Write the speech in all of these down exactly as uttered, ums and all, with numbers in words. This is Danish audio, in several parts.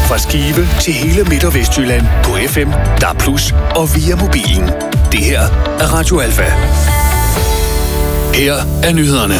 Fra Skive til hele Midt- og Vestjylland på F M, D A B plus, og via mobilen. Det her er Radio Alfa. Her er nyhederne.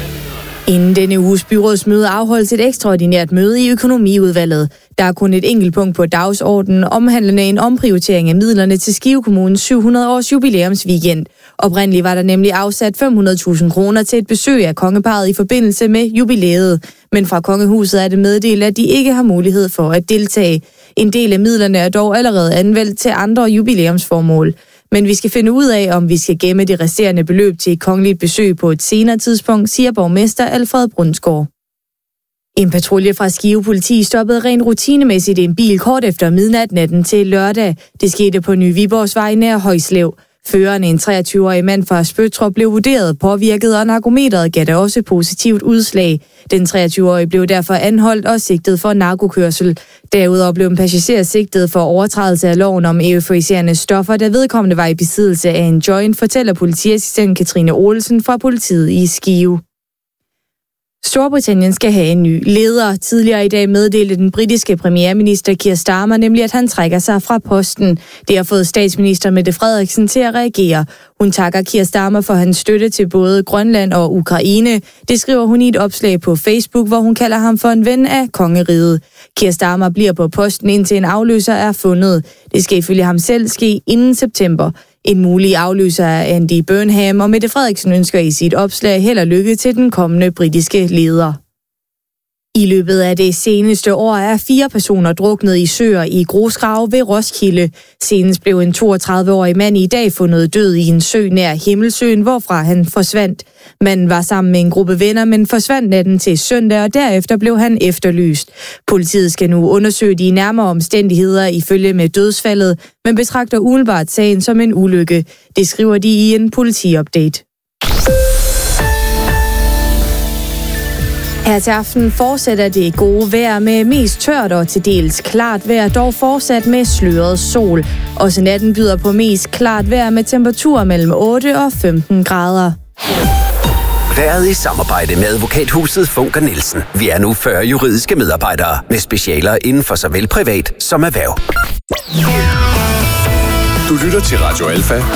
Inden denne uges byrådsmøde afholdes et ekstraordinært møde i økonomiudvalget. Der er kun et enkelt punkt på dagsordenen, omhandlende en omprioritering af midlerne til Skive Kommunes syv hundrede års jubilæumsweekend. Oprindeligt var der nemlig afsat fem hundrede tusind kroner til et besøg af kongeparret i forbindelse med jubilæet. Men fra kongehuset er det meddelt, at de ikke har mulighed for at deltage. En del af midlerne er dog allerede anvendt til andre jubilæumsformål. Men vi skal finde ud af, om vi skal gemme de resterende beløb til et kongeligt besøg på et senere tidspunkt, siger borgmester Alfred Brunsgaard. En patrulje fra Skive Politi stoppede rent rutinemæssigt en bil kort efter midnat natten til lørdag. Det skete på Ny Viborgsvej nær Højslev. Føreren, en treogtyve-årig mand fra Spøttrup, blev vurderet påvirket, og narkometeret gav da også positivt udslag. Den treogtyve-årige blev derfor anholdt og sigtet for narkokørsel. Derudover blev en passager sigtet for overtrædelse af loven om euforiserende stoffer, da vedkommende var i besiddelse af en joint, fortæller politiassistent Katrine Olsen fra politiet i Skive. Storbritannien skal have en ny leder. Tidligere i dag meddelte den britiske premierminister Keir Starmer nemlig, at han trækker sig fra posten. Det har fået statsminister Mette Frederiksen til at reagere. Hun takker Keir Starmer for hans støtte til både Grønland og Ukraine. Det skriver hun i et opslag på Facebook, hvor hun kalder ham for en ven af kongeriget. Keir Starmer bliver på posten, indtil en afløser er fundet. Det skal ifølge ham selv ske inden september. En mulig afløser er Andy Burnham, og Mette Frederiksen ønsker i sit opslag held og lykke til den kommende britiske leder. I løbet af det seneste år er fire personer druknet i søer i Grosgrav ved Roskilde. Senest blev en toogtredive-årig mand i dag fundet død i en sø nær Himmelsøen, hvorfra han forsvandt. Manden var sammen med en gruppe venner, men forsvandt natten til søndag, og derefter blev han efterlyst. Politiet skal nu undersøge de nærmere omstændigheder i følge med dødsfaldet, men betragter umiddelbart sagen som en ulykke. Det skriver de i en politiupdate. Her til aften fortsætter det gode vejr med mest tørt og til dels klart vejr, dog fortsat med sløret sol. Også natten byder på mest klart vejr med temperaturer mellem otte og femten grader. Været i samarbejde med advokathuset Funker Nielsen. Vi er nu fyrre juridiske medarbejdere med specialer inden for såvel privat som erhverv. Du lytter til Radio Alfa